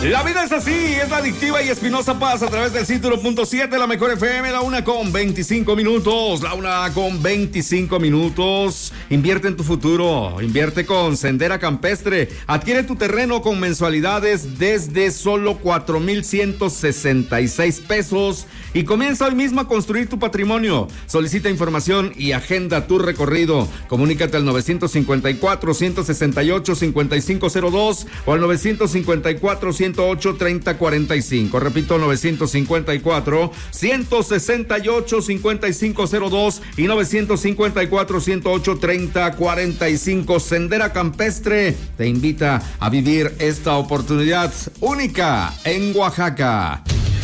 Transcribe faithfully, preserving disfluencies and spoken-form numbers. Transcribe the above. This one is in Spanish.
La vida es así, es la adictiva y Espinosa Paz a través del cien punto siete, la mejor F M, la una con veinticinco minutos, la una con veinticinco minutos. Invierte en tu futuro, invierte con Sendera Campestre. Adquiere tu terreno con mensualidades desde solo cuatro mil ciento sesenta y seis pesos y comienza hoy mismo a construir tu patrimonio. Solicita información y agenda tu recorrido. Comunícate al novecientos cincuenta y cuatro, ciento sesenta y ocho, cincuenta y cinco cero dos o al novecientos cincuenta y cuatro, ciento ocho, treinta cuarenta y cinco. Repito, novecientos cincuenta y cuatro, ciento sesenta y ocho, cincuenta y cinco cero dos y novecientos cincuenta y cuatro, ciento ocho, treinta cuarenta y cinco. Sendera Campestre te invita a vivir esta oportunidad única en Oaxaca.